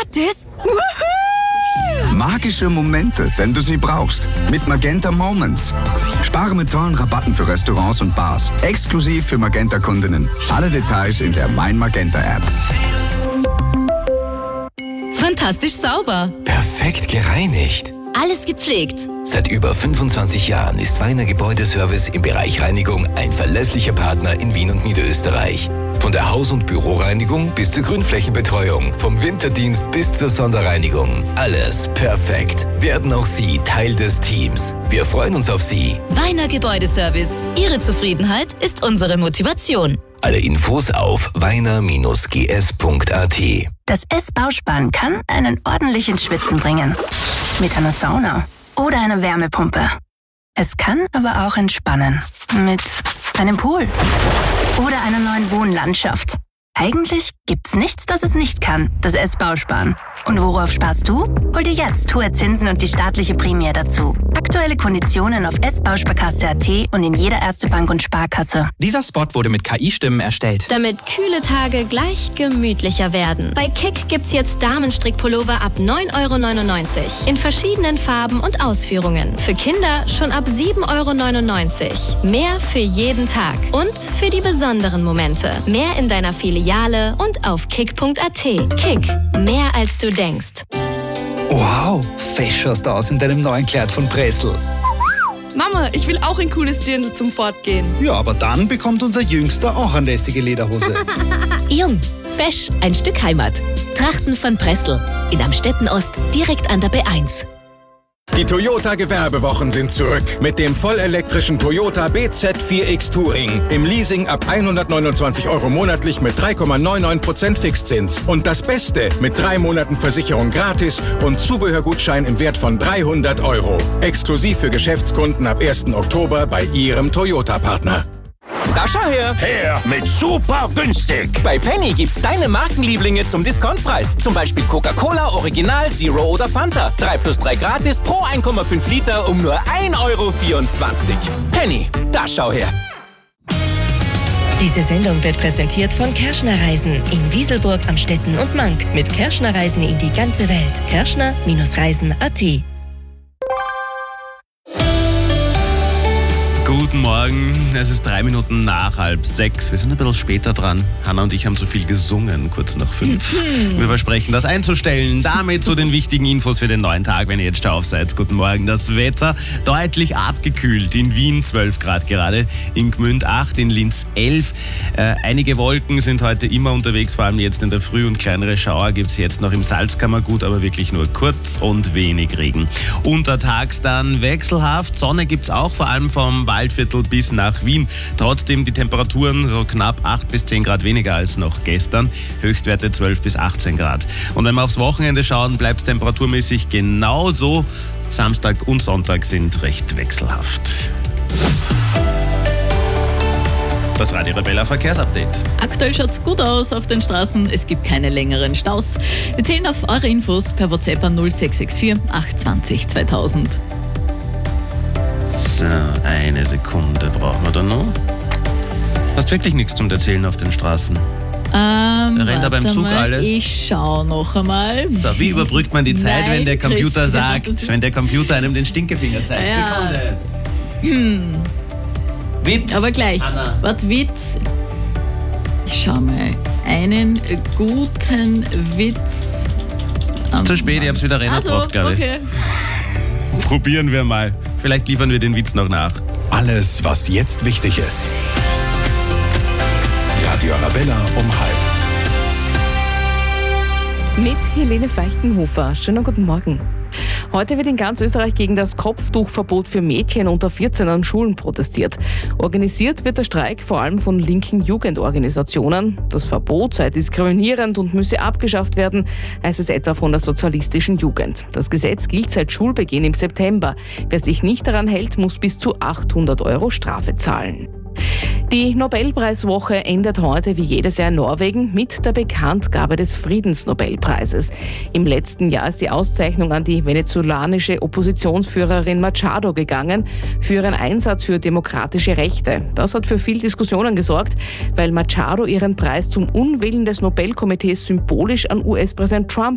gratis? Woohoo! Magische Momente, wenn du sie brauchst. Mit Magenta Moments. Spare mit tollen Rabatten für Restaurants und Bars. Exklusiv für Magenta-Kundinnen. Alle Details in der Mein Magenta-App. Fantastisch sauber. Perfekt gereinigt. Alles gepflegt. Seit über 25 Jahren ist Weiner Gebäudeservice im Bereich Reinigung ein verlässlicher Partner in Wien und Niederösterreich. Von der Haus- und Büroreinigung bis zur Grünflächenbetreuung, vom Winterdienst bis zur Sonderreinigung. Alles perfekt. Werden auch Sie Teil des Teams. Wir freuen uns auf Sie. Weiner Gebäudeservice. Ihre Zufriedenheit ist unsere Motivation. Alle Infos auf weiner-gs.at. Das S-Bausparen kann einen ordentlichen Schwitzen bringen. Mit einer Sauna oder einer Wärmepumpe. Es kann aber auch entspannen. Mit einem Pool oder einer neuen Wohnlandschaft. Eigentlich gibt's nichts, das es nicht kann, das S-Bausparen. Und worauf sparst du? Hol dir jetzt hohe Zinsen und die staatliche Prämie dazu. Aktuelle Konditionen auf sbausparkasse.at und in jeder Erste Bank und Sparkasse. Dieser Spot wurde mit KI-Stimmen erstellt. Damit kühle Tage gleich gemütlicher werden. Bei Kick gibt's jetzt Damenstrickpullover ab 9,99 € in verschiedenen Farben und Ausführungen. Für Kinder schon ab 7,99 €. Mehr für jeden Tag und für die besonderen Momente. Mehr in deiner Filiale und auf kick.at. Kick, mehr als du denkst. Wow, fesch schaust du aus in deinem neuen Kleid von Pressl. Mama, ich will auch ein cooles Dirndl zum Fortgehen. Ja, aber dann bekommt unser Jüngster auch eine lässige Lederhose. Jung, fesch, ein Stück Heimat. Trachten von Pressl. In Amstetten-Ost, direkt an der B1. Die Toyota-Gewerbewochen sind zurück mit dem vollelektrischen Toyota BZ4X Touring. Im Leasing ab 129 € monatlich mit 3,99% Fixzins. Und das Beste, mit 3 Monaten Versicherung gratis und Zubehörgutschein im Wert von 300 €. Exklusiv für Geschäftskunden ab 1. Oktober bei Ihrem Toyota-Partner. Da schau her! Her mit super günstig! Bei Penny gibt's deine Markenlieblinge zum Discountpreis. Zum Beispiel Coca-Cola, Original, Zero oder Fanta. 3+3 gratis pro 1,5 Liter um nur 1,24 €. Penny, da schau her! Diese Sendung wird präsentiert von Kerschner Reisen in Wieselburg, Amstetten und Mank. Mit Kerschner Reisen in die ganze Welt. Kerschner-Reisen.at. Guten Morgen, es ist 3 Minuten nach 5:30. Wir sind ein bisschen später dran. Hanna und ich haben zu viel gesungen, kurz nach 5. Wir versprechen, das einzustellen. Damit zu den wichtigen Infos für den neuen Tag, wenn ihr jetzt schon auf seid. Guten Morgen. Das Wetter deutlich abgekühlt. In Wien 12 Grad gerade, in Gmünd 8, in Linz 11. Einige Wolken sind heute immer unterwegs, vor allem jetzt in der Früh, und kleinere Schauer gibt es jetzt noch im Salzkammergut, aber wirklich nur kurz und wenig Regen. Untertags dann wechselhaft. Sonne gibt es auch, vor allem vom Waldviertel bis nach Wien. Trotzdem die Temperaturen so knapp 8 bis 10 Grad weniger als noch gestern. Höchstwerte 12 bis 18 Grad. Und wenn wir aufs Wochenende schauen, bleibt es temperaturmäßig genauso. Samstag und Sonntag sind recht wechselhaft. Das Radio Arabella Verkehrsupdate. Aktuell schaut es gut aus auf den Straßen. Es gibt keine längeren Staus. Wir zählen auf eure Infos per WhatsApp an 0664 820 2000. So, eine Sekunde brauchen wir da noch. Hast wirklich nichts zum Erzählen auf den Straßen? Rennt da beim Zug alles? Ich schau noch einmal. So, wie überbrückt man die Zeit, Nein, wenn der Computer Christian. wenn der Computer einem den Stinkefinger zeigt? Ja. Sekunde. Witz. Aber gleich. Anna. Was Witz? Ich schau mal. Einen guten Witz. Zu spät, ich hab's wieder reingebracht, glaube ich. Okay. Probieren wir mal. Vielleicht liefern wir den Witz noch nach. Alles, was jetzt wichtig ist. Radio Arabella um 12:30. Mit Helene Feichtenhofer. Schönen guten Morgen. Heute wird in ganz Österreich gegen das Kopftuchverbot für Mädchen unter 14 an Schulen protestiert. Organisiert wird der Streik vor allem von linken Jugendorganisationen. Das Verbot sei diskriminierend und müsse abgeschafft werden, heißt es etwa von der sozialistischen Jugend. Das Gesetz gilt seit Schulbeginn im September. Wer sich nicht daran hält, muss bis zu 800 € Strafe zahlen. Die Nobelpreiswoche endet heute wie jedes Jahr in Norwegen mit der Bekanntgabe des Friedensnobelpreises. Im letzten Jahr ist die Auszeichnung an die venezolanische Oppositionsführerin Machado gegangen für ihren Einsatz für demokratische Rechte. Das hat für viel Diskussionen gesorgt, weil Machado ihren Preis zum Unwillen des Nobelkomitees symbolisch an US-Präsident Trump